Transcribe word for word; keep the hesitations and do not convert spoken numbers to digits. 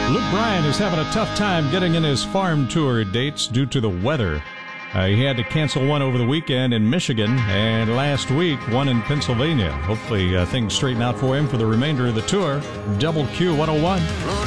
Luke Bryan is having a tough time getting in his farm tour dates due to the weather. Uh, he had to cancel one over the weekend in Michigan, and last week one in Pennsylvania. Hopefully uh, things straighten out for him for the remainder of the tour. Double Q one oh one.